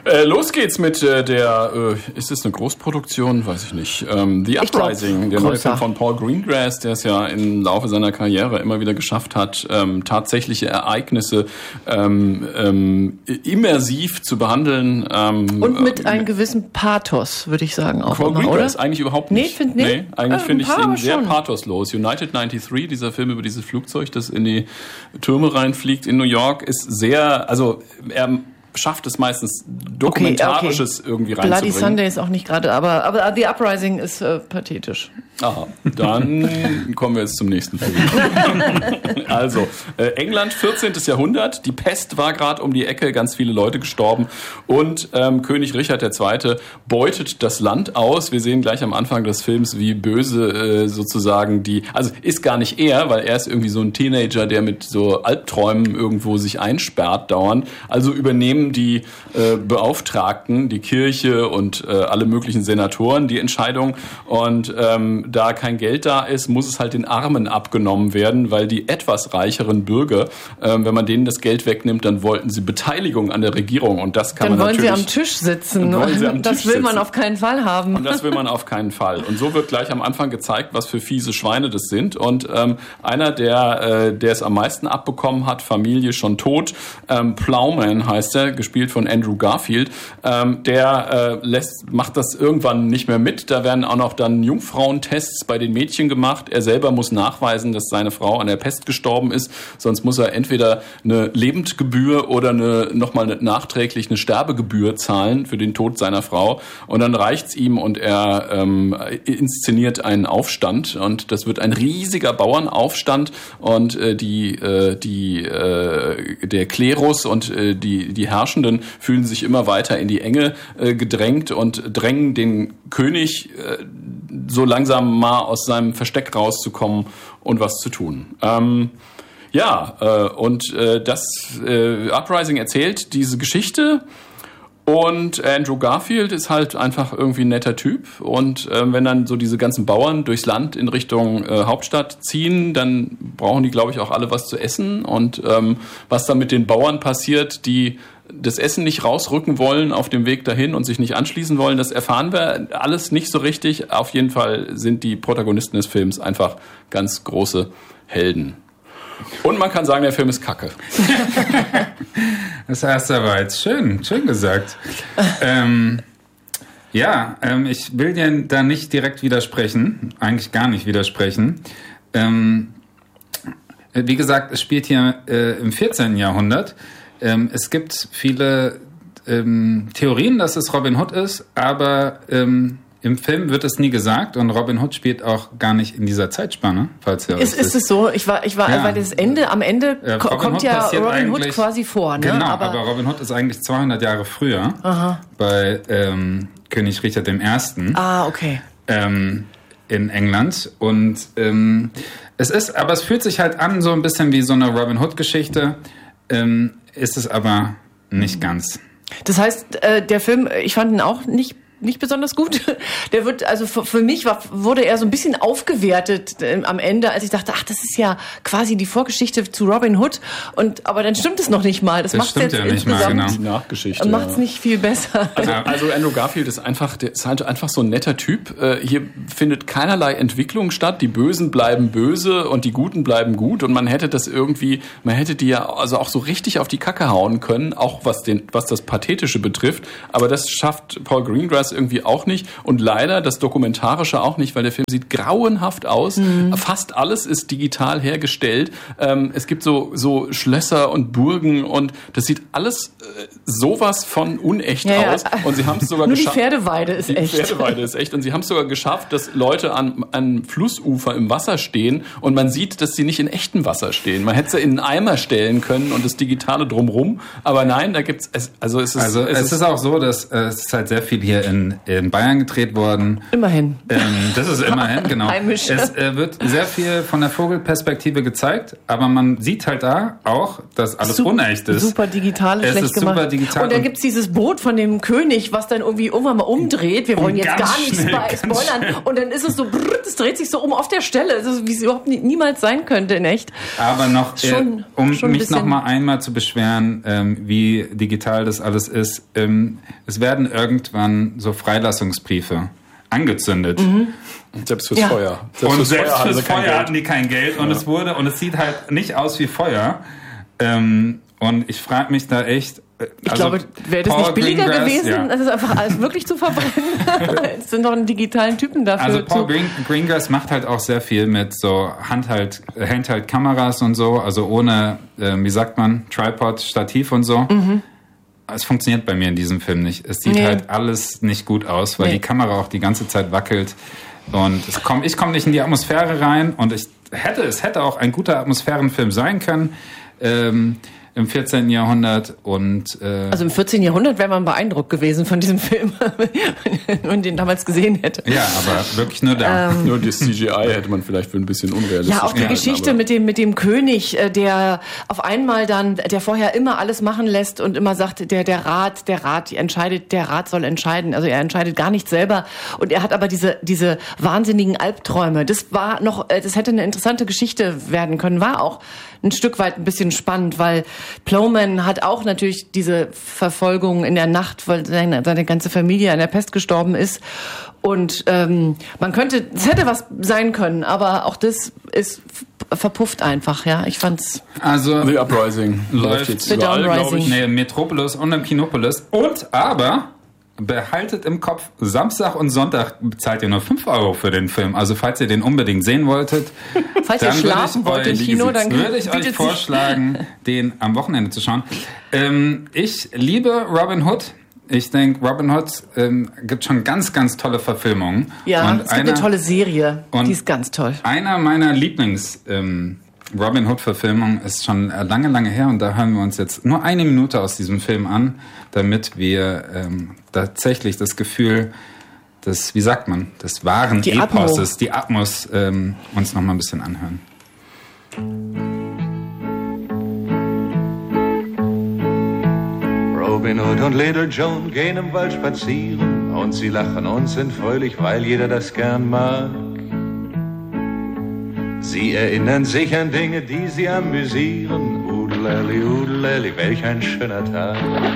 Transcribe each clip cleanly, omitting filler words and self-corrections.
Los geht's mit ist es eine Großproduktion? Weiß ich nicht. The Uprising, der neue Film von Paul Greengrass, der es ja im Laufe seiner Karriere immer wieder geschafft hat, tatsächliche Ereignisse immersiv zu behandeln. Und mit einem gewissen Pathos, würde ich sagen, auch Paul immer, Greengrass oder? eigentlich überhaupt nicht. Nee, eigentlich finde ich ihn sehr pathoslos. United 93, dieser Film über dieses Flugzeug, das in die Türme reinfliegt in New York, ist sehr, also er schafft es meistens, Dokumentarisches irgendwie reinzubringen. Bloody Sunday ist auch nicht gerade, aber The Uprising ist pathetisch. Aha, dann kommen wir jetzt zum nächsten Film. Also, England, 14. Jahrhundert, die Pest war gerade um die Ecke, ganz viele Leute gestorben und König Richard II. Beutet das Land aus. Wir sehen gleich am Anfang des Films, wie böse sozusagen also ist gar nicht er, weil er ist irgendwie so ein Teenager, der mit so Albträumen irgendwo sich einsperrt dauernd. Also übernehmen die Beauftragten, die Kirche und alle möglichen Senatoren die Entscheidung und da kein Geld da ist, muss es halt den Armen abgenommen werden, weil die etwas reicheren Bürger, wenn man denen das Geld wegnimmt, dann wollten sie Beteiligung an der Regierung und das kann dann man natürlich... Dann wollen sie am Tisch sitzen. Das will man auf keinen Fall haben. Und das will man auf keinen Fall. Und so wird gleich am Anfang gezeigt, was für fiese Schweine das sind. Und einer, der es am meisten abbekommen hat, Familie schon tot, Plowman heißt er, gespielt von Andrew Garfield, der macht das irgendwann nicht mehr mit. Da werden auch noch dann Jungfrauentests bei den Mädchen gemacht. Er selber muss nachweisen, dass seine Frau an der Pest gestorben ist. Sonst muss er entweder eine Lebendgebühr oder nachträglich eine Sterbegebühr zahlen für den Tod seiner Frau. Und dann reicht's ihm und er inszeniert einen Aufstand. Und das wird ein riesiger Bauernaufstand. Und der Klerus und die Herrschenden fühlen sich immer weiter in die Enge gedrängt und drängen den König so langsam mal aus seinem Versteck rauszukommen und was zu tun. Das Uprising erzählt diese Geschichte und Andrew Garfield ist halt einfach irgendwie ein netter Typ und wenn dann so diese ganzen Bauern durchs Land in Richtung Hauptstadt ziehen, dann brauchen die, glaube ich, auch alle was zu essen und was dann mit den Bauern passiert, die das Essen nicht rausrücken wollen auf dem Weg dahin und sich nicht anschließen wollen, das erfahren wir alles nicht so richtig. Auf jeden Fall sind die Protagonisten des Films einfach ganz große Helden. Und man kann sagen, der Film ist Kacke. Das heißt aber jetzt schön gesagt. Ich will dir da nicht direkt widersprechen, eigentlich gar nicht widersprechen. Wie gesagt, es spielt hier im 14. Jahrhundert. Es gibt viele Theorien, dass es Robin Hood ist, aber im Film wird es nie gesagt und Robin Hood spielt auch gar nicht in dieser Zeitspanne, falls ihr Ist es so? Weil das am Ende kommt ja Robin Hood quasi vor, ne? Genau, aber Robin Hood ist eigentlich 200 Jahre früher. Aha. Bei König Richard I. Ah, okay. In England und es fühlt sich halt an so ein bisschen wie so eine Robin Hood Geschichte. Ist es aber nicht ganz. Das heißt, der Film, ich fand ihn auch nicht besonders gut. Der wird, also für mich wurde er so ein bisschen aufgewertet am Ende, als ich dachte, das ist ja quasi die Vorgeschichte zu Robin Hood. Aber dann stimmt es noch nicht mal. Das macht jetzt ja nicht insgesamt mal, genau. Die Nachgeschichte. Macht es nicht viel besser. Also Andrew Garfield ist halt einfach so ein netter Typ. Hier findet keinerlei Entwicklung statt. Die Bösen bleiben böse und die Guten bleiben gut. Und man hätte die ja also auch so richtig auf die Kacke hauen können, auch was das Pathetische betrifft. Aber das schafft Paul Greengrass irgendwie auch nicht und leider das Dokumentarische auch nicht, weil der Film sieht grauenhaft aus. Fast alles ist digital hergestellt. Es gibt so Schlösser und Burgen und das sieht alles sowas von unecht aus. Und sie haben es sogar geschafft. Die Pferdeweide ist echt. Und sie haben es sogar geschafft, dass Leute an Flussufer im Wasser stehen und man sieht, dass sie nicht in echtem Wasser stehen. Man hätte sie in einen Eimer stellen können und das Digitale drumrum. Aber nein, da gibt's es ist auch so, dass es ist halt sehr viel hier in in Bayern gedreht worden. Immerhin. Das ist immerhin, genau. Heimisch. Es wird sehr viel von der Vogelperspektive gezeigt, aber man sieht halt da auch, dass alles unecht ist. Super digital, es schlecht ist gemacht. Super digital. Und dann gibt's dieses Boot von dem König, was dann irgendwie irgendwann mal umdreht. Wir wollen jetzt gar nicht spoilern. Und dann ist es so, es dreht sich so auf der Stelle, also wie es überhaupt niemals sein könnte in echt. Aber noch, um mich noch mal einmal zu beschweren, wie digital das alles ist. Es werden irgendwann so Freilassungsbriefe angezündet. Selbst fürs Feuer. Selbst fürs Feuer hatten die kein Geld und es sieht halt nicht aus wie Feuer. Und ich frage mich da echt. Ich glaube, wäre das nicht billiger gewesen, das ist einfach alles wirklich zu verbrennen? Es sind doch einen digitalen Typen dafür. Also Paul Greengrass macht halt auch sehr viel mit so Handheld-Kameras und so, also ohne, wie sagt man, Tripod, Stativ und so. Es funktioniert bei mir in diesem Film nicht. Es sieht halt alles nicht gut aus, weil die Kamera auch die ganze Zeit wackelt. Und ich komme nicht in die Atmosphäre rein. Und es hätte auch ein guter Atmosphärenfilm sein können. Im 14. Jahrhundert also im 14. Jahrhundert wäre man beeindruckt gewesen von diesem Film, wenn man den damals gesehen hätte. Ja, aber wirklich nur da. Nur das CGI hätte man vielleicht für ein bisschen unrealistisch. Ja, auch die Geschichte mit dem König, der auf einmal dann, der vorher immer alles machen lässt und immer sagt, der Rat entscheidet, der Rat soll entscheiden. Also er entscheidet gar nicht selber. Und er hat aber diese wahnsinnigen Albträume. Das hätte eine interessante Geschichte werden können, war auch ein Stück weit ein bisschen spannend, weil Plowman hat auch natürlich diese Verfolgung in der Nacht, weil seine ganze Familie an der Pest gestorben ist. Und es hätte was sein können, aber auch das ist verpufft einfach, ja. Ich fand's. Also The Uprising läuft jetzt The Downrising. Nee, Metropolis und im Kinopolis. Aber behaltet im Kopf, Samstag und Sonntag bezahlt ihr nur 5 € für den Film. Also falls ihr den unbedingt sehen wolltet, falls ihr schlafen wollt im Kino, dann würde ich euch vorschlagen, den am Wochenende zu schauen. Ich liebe Robin Hood. Ich denke, Robin Hood gibt schon ganz, ganz tolle Verfilmungen. Ja, und es gibt eine tolle Serie, die ist ganz toll. Einer meiner Lieblings Robin Hood-Verfilmung ist schon lange, lange her und da hören wir uns jetzt nur 1 Minute aus diesem Film an, damit wir tatsächlich das Gefühl des, wie sagt man, des wahren Eposes, die Atmos, uns noch mal ein bisschen anhören. Robin Hood und Little Joan gehen im Wald spazieren und sie lachen und sind fröhlich, weil jeder das gern mag. Sie erinnern sich an Dinge, die sie amüsieren. Udelelli, welch ein schöner Tag.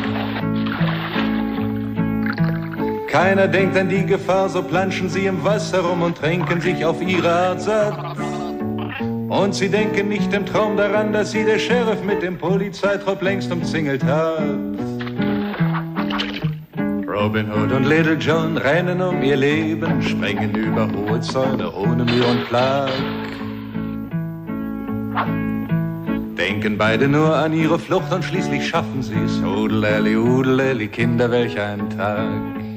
Keiner denkt an die Gefahr, so planschen sie im Wasser rum und tränken sich auf ihre Art satt. Und sie denken nicht im Traum daran, dass sie der Sheriff mit dem Polizeitrupp längst umzingelt hat. Robin Hood und Little Joan rennen um ihr Leben, springen über hohe Zäune ohne Mühe und Plag. Denken beide nur an ihre Flucht und schließlich schaffen sie's. Udelelli, Kinder, welch ein Tag.